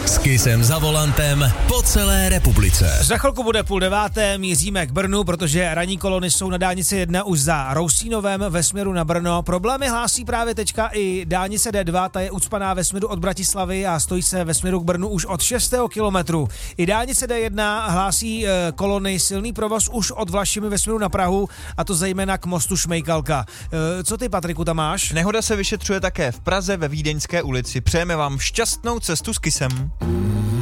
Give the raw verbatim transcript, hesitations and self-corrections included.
S Kissem za volantem po celé republice. Za chvilku bude půl deváté, míříme k Brnu, protože ranní kolony jsou na dálnici jedna už za Rousínovem ve směru na Brno. Problémy hlásí právě teďka i dálnice D dva, ta je ucpaná ve směru od Bratislavy a stojí se ve směru k Brnu už od šestého kilometru. I dálnice D jedna hlásí e, kolony silný provoz už od Vlašimi ve směru na Prahu, a to zejména k mostu Šmejkalka. E, co ty, Patriku, tam máš? Nehoda se vyšetřuje také v Praze ve Vídeňské ulici. Přejeme vám šťastnou cestu s Kissem.